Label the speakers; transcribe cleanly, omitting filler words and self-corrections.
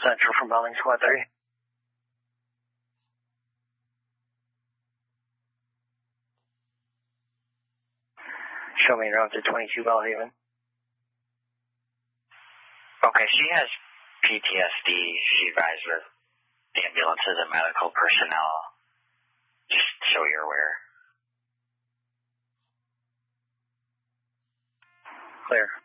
Speaker 1: Central from Bombing Squad 3. Show me route to 22 Bellhaven.
Speaker 2: Okay, she has PTSD. She rides with ambulances and medical personnel. Just so you're aware.
Speaker 1: Clear.